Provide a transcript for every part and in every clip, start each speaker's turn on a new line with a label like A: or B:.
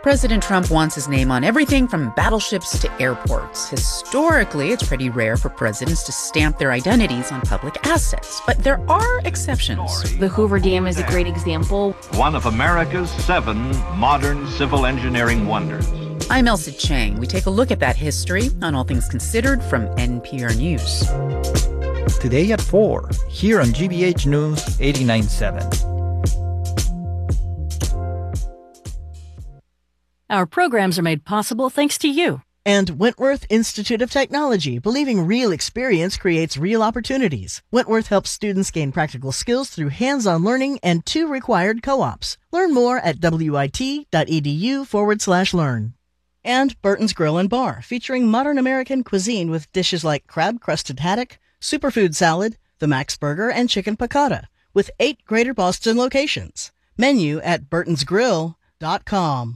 A: President Trump wants his name on everything from battleships to airports. Historically, it's pretty rare for presidents to stamp their identities on public assets, but there are exceptions.
B: The Hoover Dam is a great example.
C: One of America's 7 modern civil engineering wonders.
A: I'm Elsa Chang. We take a look at that history on All Things Considered from NPR News.
D: Today at 4, here on GBH News 89.7.
E: Our programs are made possible thanks to you.
F: And Wentworth Institute of Technology, believing real experience creates real opportunities. Wentworth helps students gain practical skills through hands-on learning and 2 required co-ops. Learn more at wit.edu/learn. And Burton's Grill and Bar, featuring modern American cuisine with dishes like crab-crusted haddock, superfood salad, the Max Burger, and chicken piccata, with 8 Greater Boston locations. Menu at burtonsgrill.com.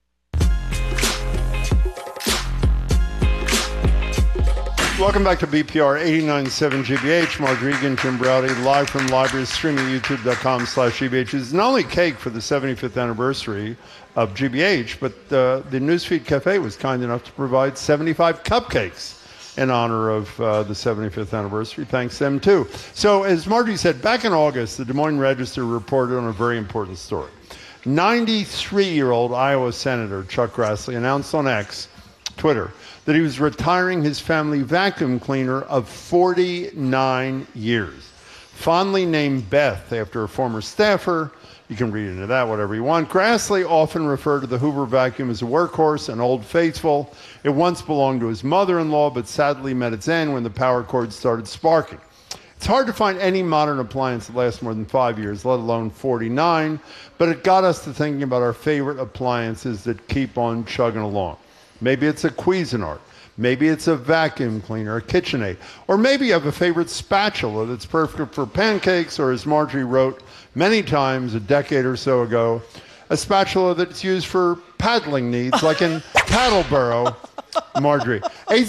G: Welcome back to BPR 89.7 GBH. Mark Regan, Jim Browdy, live from the library, streaming youtube.com/GBH. It's not only cake for the 75th anniversary of GBH, but the Newsfeed Cafe was kind enough to provide 75 cupcakes in honor of the 75th anniversary. Thanks to them, too. So, as Margie said, back in August, the Des Moines Register reported on a very important story. 93-year-old Iowa Senator Chuck Grassley announced on X, Twitter, that he was retiring his family vacuum cleaner of 49 years. Fondly named Beth after a former staffer, you can read into that whatever you want, Grassley often referred to the Hoover vacuum as a workhorse, an old faithful. It once belonged to his mother-in-law, but sadly met its end when the power cord started sparking. It's hard to find any modern appliance that lasts more than 5 years, let alone 49, but it got us to thinking about our favorite appliances that keep on chugging along. Maybe it's a Cuisinart. Maybe it's a vacuum cleaner, a KitchenAid. Or maybe you have a favorite spatula that's perfect for pancakes, or as Marjorie wrote many times a decade or so ago, a spatula that's used for paddling needs, like in Paddleboro. Marjorie.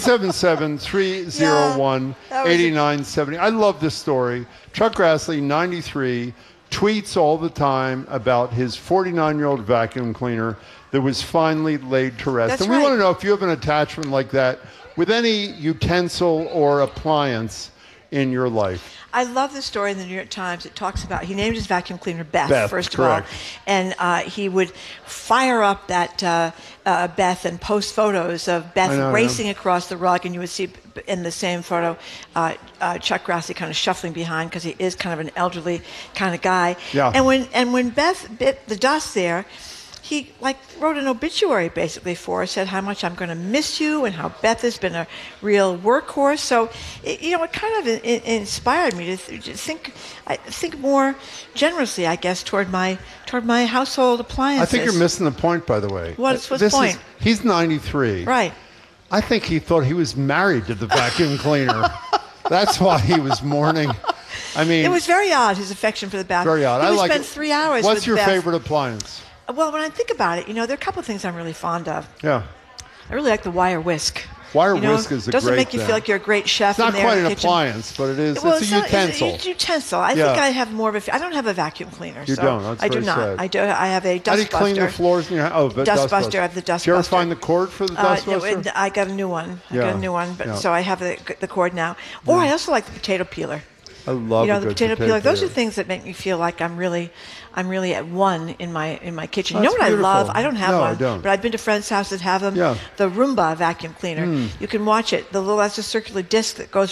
G: 877-301-8970. I love this story. Chuck Grassley, 93, tweets all the time about his 49-year-old vacuum cleaner that was finally laid to rest.
H: That's
G: and we
H: right.
G: want to know if you have an attachment like that with any utensil or appliance in your life.
H: I love the story in the New York Times. It talks about, he named his vacuum cleaner Beth first
G: correct.
H: of all. And he would fire up that Beth and post photos of Beth racing across the rug. And you would see in the same photo Chuck Grassley kind of shuffling behind because he is kind of an elderly kind of guy.
G: Yeah.
H: And when Beth bit the dust there, he wrote an obituary basically for her, said how much I'm going to miss you and how Beth has been a real workhorse. So, it kind of inspired me to think more generously, I guess, toward my household appliances.
G: I think you're missing the point, by the way.
H: What's the point?
G: He's 93.
H: Right.
G: I think he thought he was married to the vacuum cleaner. That's why he was mourning. I mean,
H: it was very odd, his affection for the bathroom.
G: Very odd.
H: He would spend 3 hours
G: What's
H: with
G: your
H: Beth.
G: favorite appliance?
H: Well, when I think about it, there are a couple of things I'm really fond of.
G: Yeah.
H: I really like the wire whisk.
G: Wire whisk is a
H: doesn't
G: great
H: make you
G: thing.
H: feel like you're a great chef.
G: It's not
H: in there
G: quite
H: in the
G: an
H: kitchen.
G: appliance, but it is.
H: Well,
G: it's a utensil.
H: It's a utensil. I think I have more of a. I don't have a vacuum cleaner.
G: You
H: so
G: don't. That's
H: I do
G: very
H: not.
G: sad.
H: I do. I have a dust
G: How do you clean
H: buster.
G: the floors in your house? Oh, but
H: Dustbuster. I have the
G: Did you ever
H: Dustbuster.
G: find the cord for the Dustbuster?
H: No, I got a new one. So I have the cord now. Or I also like the potato peeler.
G: I love
H: the potato peeler. Those are things that make me feel like I'm really at one in my kitchen.
G: Oh,
H: you know what
G: beautiful.
H: I love? I don't have one,
G: I don't.
H: but I've been to friends' houses that have them.
G: Yeah.
H: The Roomba vacuum cleaner. You can watch it. That's a circular disc that goes